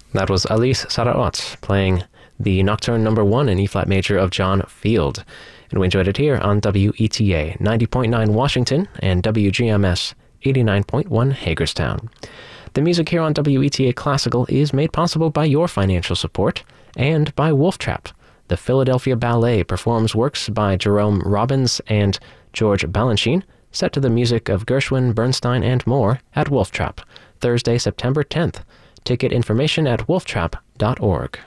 That was Alice Saraot playing the Nocturne No. 1 in E-flat major of John Field. And we enjoyed it here on WETA 90.9 Washington and WGMS 89.1 Hagerstown. The music here on WETA Classical is made possible by your financial support and by Wolf Trap. The Philadelphia Ballet performs works by Jerome Robbins and George Balanchine, set to the music of Gershwin, Bernstein, and more at Wolf Trap, Thursday, September 10th. Ticket information at wolftrap.org.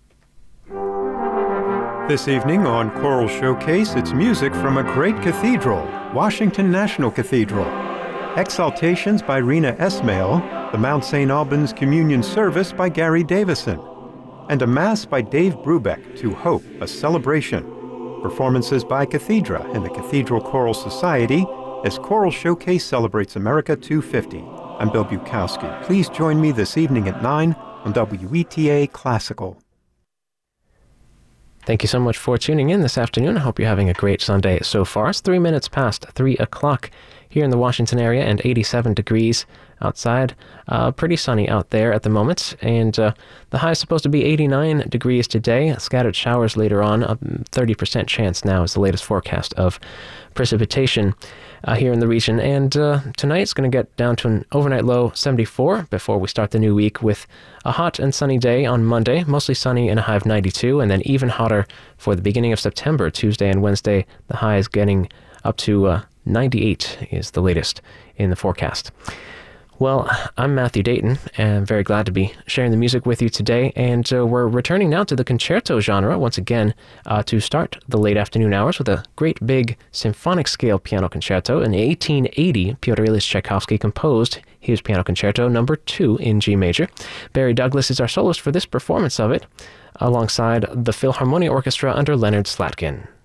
This evening on Choral Showcase, it's music from a great cathedral, Washington National Cathedral. Exaltations by Rena Esmail, the Mount St. Albans Communion Service by Gary Davison, and a Mass by Dave Brubeck, To Hope, a Celebration. Performances by Cathedra and the Cathedral Choral Society as Choral Showcase celebrates America 250. I'm Bill Bukowski. Please join me this evening at 9 on WETA Classical. Thank you so much for tuning in this afternoon. I hope you're having a great Sunday so far. It's 3 minutes past 3 o'clock here in the Washington area and 87 degrees outside. Pretty sunny out there at the moment, and the high is supposed to be 89 degrees today. Scattered showers later on. A 30% chance now is the latest forecast of precipitation here in the region. And tonight it's going to get down to an overnight low 74 before we start the new week with a hot and sunny day on Monday, mostly sunny and a high of 92, and then even hotter for the beginning of September, Tuesday and Wednesday. The high is getting up to 98 is the latest in the forecast. Well, I'm Matthew Dayton, and I'm very glad to be sharing the music with you today, and we're returning now to the concerto genre once again to start the late afternoon hours with a great big symphonic scale piano concerto. In 1880, Pyotr Ilyich Tchaikovsky composed his Piano Concerto No. 2 in G major. Barry Douglas is our soloist for this performance of it, alongside the Philharmonia Orchestra under Leonard Slatkin.